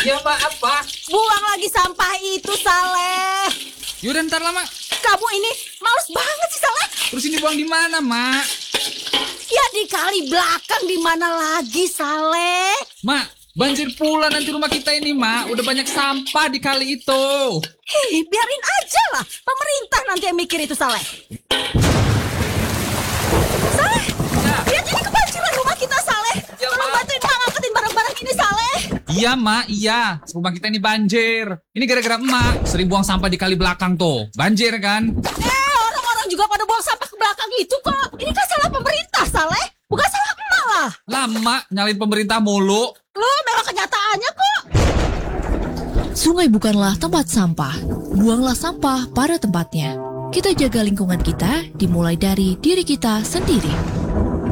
Iya, Mak, apa? Buang lagi sampah itu, Saleh. Yaudah, ntar lah, Mak. Kamu ini males banget sih, Saleh. Terus ini buang di mana, Mak? Ya di kali belakang, di mana lagi, Saleh? Mak, banjir pula nanti rumah kita ini, Mak. Udah banyak sampah di kali itu. Hei, biarin aja lah. Pemerintah nanti yang mikir itu, Saleh. Saleh, Ya. lihat ini kebanjiran rumah kita, Saleh. Ya, Tolong Mak. bantuin Mak ngangkatin barang-barang ini, Saleh. Iya, Mak, iya. Rumah kita ini banjir. Ini gara-gara emak sering buang sampah di kali belakang tuh. Banjir kan? Orang-orang juga pada buang sampah ke belakang itu kok. Ini kan salah pemerintah, Saleh. Bukan salah emak lah. Lama nyalain pemerintah mulu. Loh, memang kenyataannya kok. Sungai bukanlah tempat sampah. Buanglah sampah pada tempatnya. Kita jaga lingkungan kita dimulai dari diri kita sendiri.